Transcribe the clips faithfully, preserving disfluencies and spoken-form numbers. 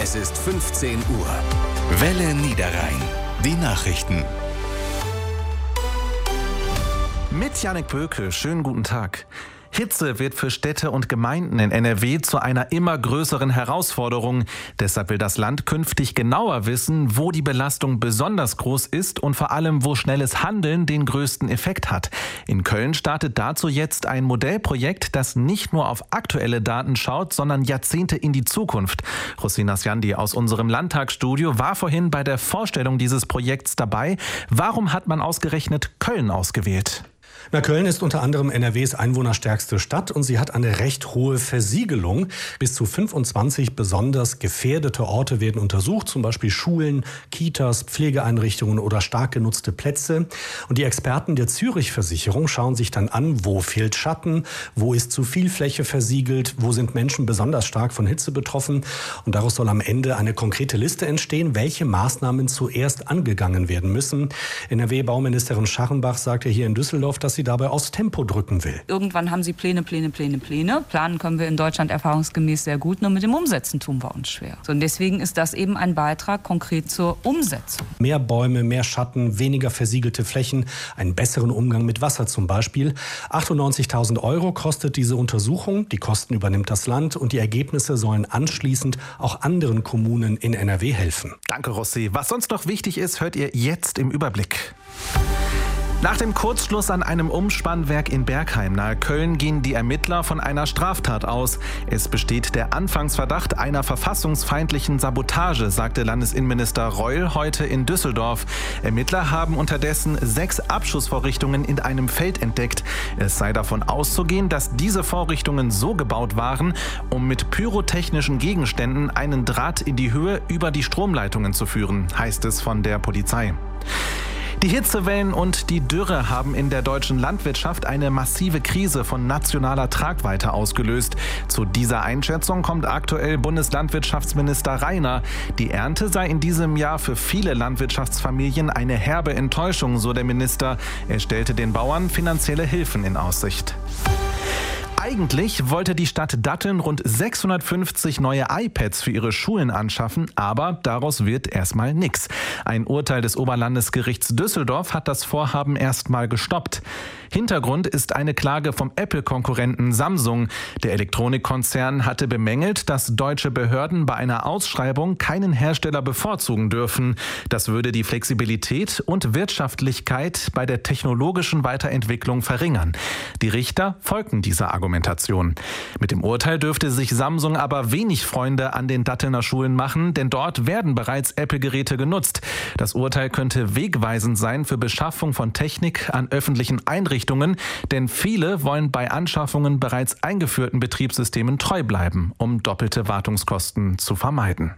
Es ist fünfzehn Uhr. Welle Niederrhein. Die Nachrichten. Mit Jannik Böke, schönen guten Tag. Hitze wird für Städte und Gemeinden in N R W zu einer immer größeren Herausforderung. Deshalb will das Land künftig genauer wissen, wo die Belastung besonders groß ist und vor allem, wo schnelles Handeln den größten Effekt hat. In Köln startet dazu jetzt ein Modellprojekt, das nicht nur auf aktuelle Daten schaut, sondern Jahrzehnte in die Zukunft. Rosina Sjandi aus unserem Landtagsstudio war vorhin bei der Vorstellung dieses Projekts dabei. Warum hat man ausgerechnet Köln ausgewählt? Na, Köln ist unter anderem N R Ws einwohnerstärkste Stadt und sie hat eine recht hohe Versiegelung. Bis zu fünfundzwanzig besonders gefährdete Orte werden untersucht, zum Beispiel Schulen, Kitas, Pflegeeinrichtungen oder stark genutzte Plätze. Und die Experten der Zürich-Versicherung schauen sich dann an, wo fehlt Schatten, wo ist zu viel Fläche versiegelt, wo sind Menschen besonders stark von Hitze betroffen. Und daraus soll am Ende eine konkrete Liste entstehen, welche Maßnahmen zuerst angegangen werden müssen. N R W-Bauministerin Scharrenbach sagte hier in Düsseldorf, dass sie dabei aufs Tempo drücken will. Irgendwann haben sie Pläne, Pläne, Pläne, Pläne. Planen können wir in Deutschland erfahrungsgemäß sehr gut, nur mit dem Umsetzen tun wir uns schwer. So, und deswegen ist das eben ein Beitrag konkret zur Umsetzung. Mehr Bäume, mehr Schatten, weniger versiegelte Flächen, einen besseren Umgang mit Wasser zum Beispiel. achtundneunzigtausend Euro kostet diese Untersuchung. Die Kosten übernimmt das Land und die Ergebnisse sollen anschließend auch anderen Kommunen in N R W helfen. Danke, Rossi. Was sonst noch wichtig ist, hört ihr jetzt im Überblick. Nach dem Kurzschluss an einem Umspannwerk in Bergheim nahe Köln gehen die Ermittler von einer Straftat aus. Es besteht der Anfangsverdacht einer verfassungsfeindlichen Sabotage, sagte Landesinnenminister Reul heute in Düsseldorf. Ermittler haben unterdessen sechs Abschussvorrichtungen in einem Feld entdeckt. Es sei davon auszugehen, dass diese Vorrichtungen so gebaut waren, um mit pyrotechnischen Gegenständen einen Draht in die Höhe über die Stromleitungen zu führen, heißt es von der Polizei. Die Hitzewellen und die Dürre haben in der deutschen Landwirtschaft eine massive Krise von nationaler Tragweite ausgelöst. Zu dieser Einschätzung kommt aktuell Bundeslandwirtschaftsminister Rainer. Die Ernte sei in diesem Jahr für viele Landwirtschaftsfamilien eine herbe Enttäuschung, so der Minister. Er stellte den Bauern finanzielle Hilfen in Aussicht. Eigentlich wollte die Stadt Datteln rund sechshundertfünfzig neue iPads für ihre Schulen anschaffen, aber daraus wird erstmal nichts. Ein Urteil des Oberlandesgerichts Düsseldorf hat das Vorhaben erstmal gestoppt. Hintergrund ist eine Klage vom Apple-Konkurrenten Samsung. Der Elektronikkonzern hatte bemängelt, dass deutsche Behörden bei einer Ausschreibung keinen Hersteller bevorzugen dürfen. Das würde die Flexibilität und Wirtschaftlichkeit bei der technologischen Weiterentwicklung verringern. Die Richter folgten dieser Argumentation. Mit dem Urteil dürfte sich Samsung aber wenig Freunde an den Dattelner Schulen machen, denn dort werden bereits Apple-Geräte genutzt. Das Urteil könnte wegweisend sein für Beschaffung von Technik an öffentlichen Einrichtungen, denn viele wollen bei Anschaffungen bereits eingeführten Betriebssystemen treu bleiben, um doppelte Wartungskosten zu vermeiden.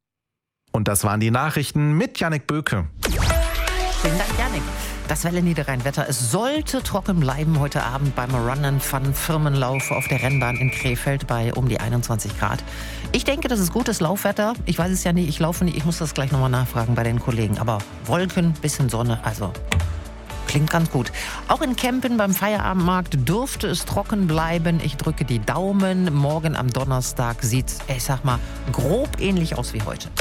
Und das waren die Nachrichten mit Jannik Böke. Vielen Dank, Jannik. Das Welle Niederrhein-Wetter. Es sollte trocken bleiben heute Abend beim Run-and-Fun-Firmenlauf auf der Rennbahn in Krefeld bei um die einundzwanzig Grad. Ich denke, das ist gutes Laufwetter. Ich weiß es ja nicht, ich laufe nicht. Ich muss das gleich nochmal nachfragen bei den Kollegen. Aber Wolken, bisschen Sonne, also klingt ganz gut. Auch in Kempen beim Feierabendmarkt dürfte es trocken bleiben. Ich drücke die Daumen. Morgen am Donnerstag sieht es, ich sag mal, grob ähnlich aus wie heute.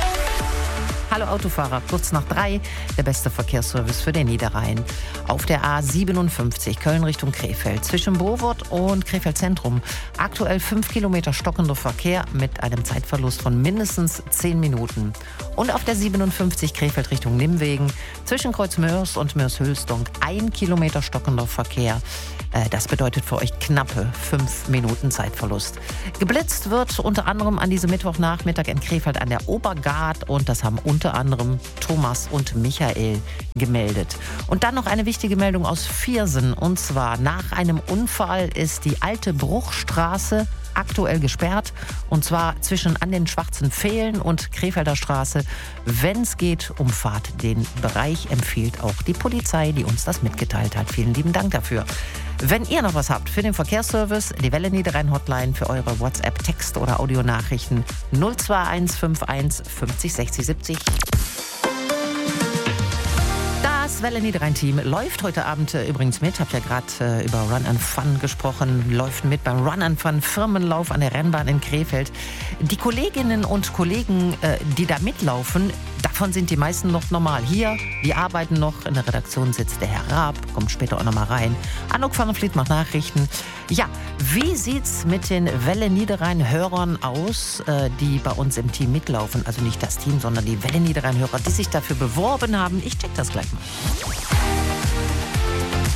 Hallo Autofahrer, kurz nach drei, der beste Verkehrsservice für den Niederrhein. Auf der A siebenundfünfzig Köln Richtung Krefeld zwischen Bowold und Krefeld Zentrum. Aktuell fünf Kilometer stockender Verkehr mit einem Zeitverlust von mindestens zehn Minuten. Und auf der siebenundfünfzig Krefeld Richtung Nimwegen zwischen Kreuz Mörs und Mörs-Hülsdonk ein Kilometer stockender Verkehr. Das bedeutet für euch knappe fünf Minuten Zeitverlust. Geblitzt wird unter anderem an diesem Mittwochnachmittag in Krefeld an der Obergard und das haben unter anderem Thomas und Michael gemeldet. Und dann noch eine wichtige Meldung aus Viersen und zwar nach einem Unfall ist die alte Bruchstraße aktuell gesperrt und zwar zwischen an den Schwarzen Pfählen und Krefelder Straße. Wenn es geht, umfahrt den Bereich, empfiehlt auch die Polizei, die uns das mitgeteilt hat. Vielen lieben Dank dafür. Wenn ihr noch was habt für den Verkehrsservice, die Welle Niederrhein Hotline für eure WhatsApp, Text- oder Audionachrichten null zwei eins fünf eins fünfzig sechzig siebzig. Das Welle Niederrhein-Team läuft heute Abend äh, übrigens mit. Habt ja gerade äh, über Run and Fun gesprochen. Läuft mit beim Run and Fun Firmenlauf an der Rennbahn in Krefeld. Die Kolleginnen und Kollegen, äh, die da mitlaufen, davon sind die meisten noch normal hier. Die arbeiten noch. In der Redaktion sitzt der Herr Raab, kommt später auch noch mal rein. Anouk van der Vliet macht Nachrichten. Ja, wie sieht's mit den Welle Niederrhein-Hörern aus, äh, die bei uns im Team mitlaufen? Also nicht das Team, sondern die Welle Niederrhein-Hörer, die sich dafür beworben haben. Ich check das gleich mal.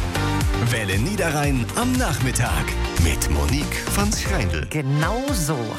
Welle Niederrhein am Nachmittag mit Monique von Schreindl. Genau so.